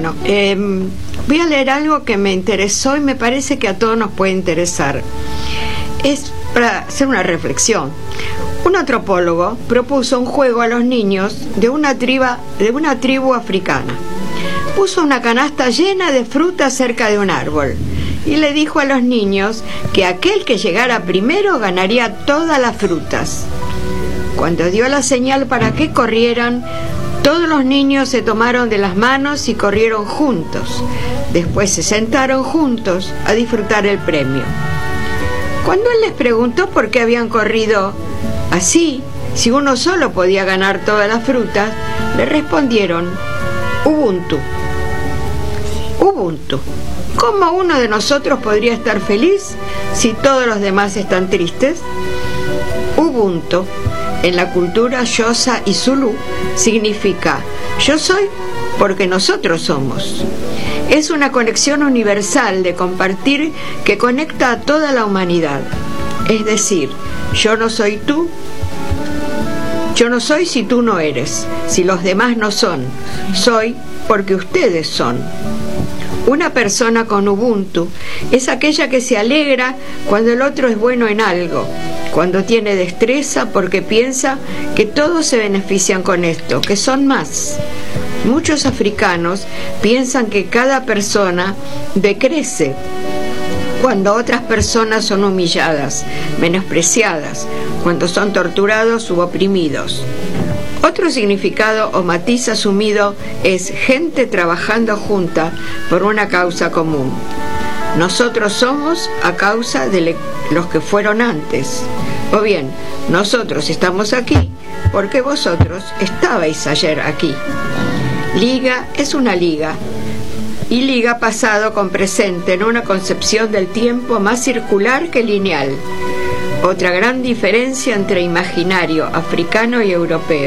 Bueno, voy a leer algo que me interesó y me parece que a todos nos puede interesar. Es para hacer una reflexión. Un antropólogo propuso un juego a los niños de una tribu africana. Puso una canasta llena de frutas cerca de un árbol y le dijo a los niños que aquel que llegara primero ganaría todas las frutas. Cuando dio la señal para que corrieran, todos los niños se tomaron de las manos y corrieron juntos. Después se sentaron juntos a disfrutar el premio. Cuando él les preguntó por qué habían corrido así, si uno solo podía ganar todas las frutas, le respondieron: Ubuntu. Ubuntu. ¿Cómo uno de nosotros podría estar feliz si todos los demás están tristes? Ubuntu, en la cultura Xhosa y Zulu, significa yo soy porque nosotros somos. Es una conexión universal de compartir que conecta a toda la humanidad. Es decir, yo no soy tú, yo no soy si tú no eres, si los demás no son, soy porque ustedes son. Una persona con Ubuntu es aquella que se alegra cuando el otro es bueno en algo, cuando tiene destreza porque piensa que todos se benefician con esto, que son más. Muchos africanos piensan que cada persona decrece cuando otras personas son humilladas, menospreciadas, cuando son torturados u oprimidos. Otro significado o matiz asumido es gente trabajando junta por una causa común. Nosotros somos a causa de los que fueron antes. O bien, nosotros estamos aquí porque vosotros estabais ayer aquí. Liga es una liga, y liga pasado con presente en una concepción del tiempo más circular que lineal. Otra gran diferencia entre imaginario africano y europeo.